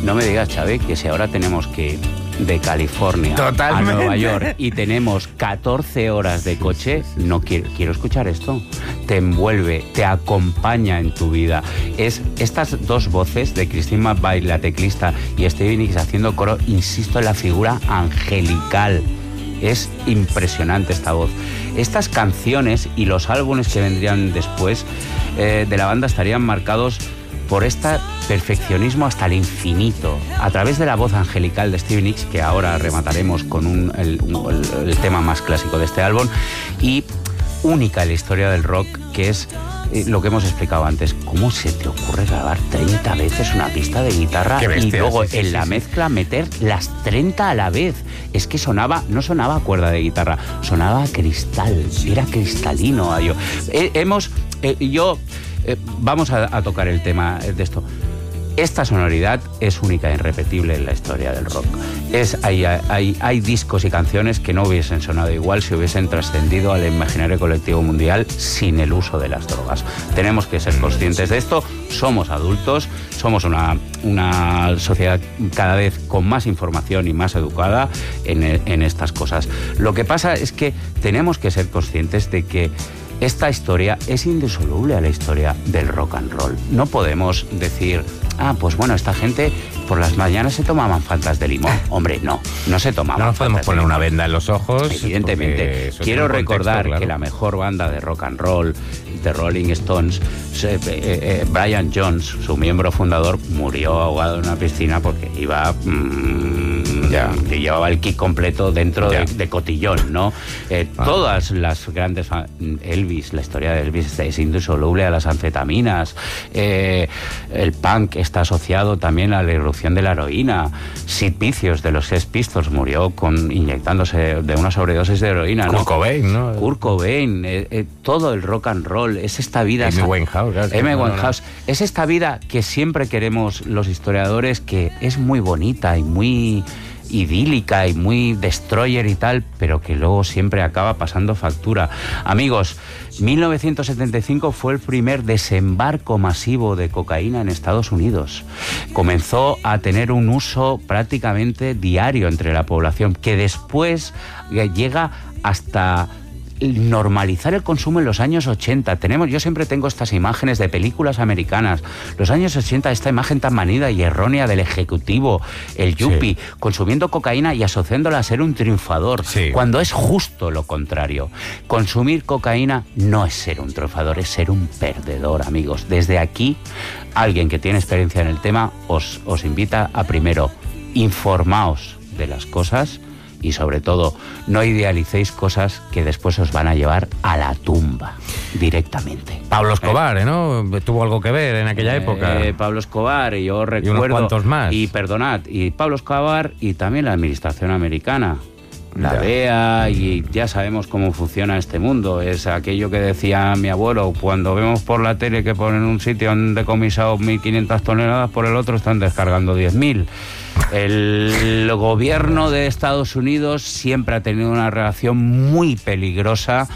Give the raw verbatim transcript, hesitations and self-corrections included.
no me digas, Xavi, que si ahora tenemos que ir de California Totalmente. a Nueva York y tenemos catorce horas de coche, no quiero, quiero escuchar esto. Te envuelve, te acompaña en tu vida. Es estas dos voces de Christine McVie, la teclista, y Stevie Nicks haciendo coro, insisto en la figura angelical. Es impresionante esta voz. Estas canciones y los álbumes que vendrían después eh, de la banda estarían marcados por este perfeccionismo hasta el infinito, a través de la voz angelical de Stevie Nicks, que ahora remataremos con un, el, un, el, el tema más clásico de este álbum, y única en la historia del rock, que es eh, lo que hemos explicado antes. ¿Cómo se te ocurre grabar treinta veces una pista de guitarra bestia, y luego sí, sí, en sí, la sí. mezcla meter las treinta a la vez? Es que sonaba, no sonaba a cuerda de guitarra, sonaba a cristal, era cristalino. Yo. Eh, hemos, eh, yo... Eh, vamos a, a tocar el tema de esto. Esta sonoridad es única e irrepetible en la historia del rock. Es, hay, hay, hay discos y canciones que no hubiesen sonado igual si hubiesen trascendido al imaginario colectivo mundial sin el uso de las drogas. Tenemos que ser conscientes de esto. Somos adultos, somos una, una sociedad cada vez con más información y más educada en, en estas cosas. Lo que pasa es que tenemos que ser conscientes de que esta historia es indisoluble a la historia del rock and roll. No podemos decir, ah, pues bueno, esta gente por las mañanas se tomaban fantas de limón. Hombre, no, no se tomaban. No nos podemos poner una venda en los ojos. Evidentemente. Quiero recordar contexto, claro, que la mejor banda de rock and roll, The Rolling Stones, eh, eh, Brian Jones, su miembro fundador, murió ahogado en una piscina porque iba... Mmm, ya. Que llevaba el kit completo dentro de, de cotillón, ¿no? Eh, ah. Todas las grandes... Elvis, la historia de Elvis es indisoluble a las anfetaminas. Eh, el punk está asociado también a la irrupción de la heroína. Sid Vicious, de los Sex Pistols, murió con, inyectándose de una sobredosis de heroína. Kurt ¿no? Cobain, ¿no? Kurt Cobain, eh, eh, todo el rock and roll, es esta vida... Amy Winehouse. Claro, Amy Winehouse. No, no. Es esta vida que siempre queremos los historiadores, que es muy bonita y muy idílica y muy destroyer y tal, pero que luego siempre acaba pasando factura. Amigos, mil novecientos setenta y cinco fue el primer desembarco masivo de cocaína en Estados Unidos. Comenzó a tener un uso prácticamente diario entre la población, que después llega hasta normalizar el consumo en los años ochenta. Tenemos, yo siempre tengo estas imágenes de películas americanas. Los años ochenta, esta imagen tan manida y errónea del ejecutivo, el yuppie, sí, consumiendo cocaína y asociándola a ser un triunfador, sí, cuando es justo lo contrario. Consumir cocaína no es ser un triunfador, es ser un perdedor, amigos. Desde aquí, alguien que tiene experiencia en el tema os, os invita a, primero, informaos de las cosas, y sobre todo, no idealicéis cosas que después os van a llevar a la tumba directamente. Pablo Escobar, ¿eh? ¿no? Tuvo algo que ver en aquella eh, época. Pablo Escobar, y yo recuerdo... Y unos cuantos más. Y perdonad, y Pablo Escobar y también la administración americana. La D E A, y ya sabemos cómo funciona este mundo. Es aquello que decía mi abuelo: cuando vemos por la tele que por en un sitio han decomisado mil quinientas toneladas, por el otro están descargando diez mil. El gobierno de Estados Unidos siempre ha tenido una relación muy peligrosa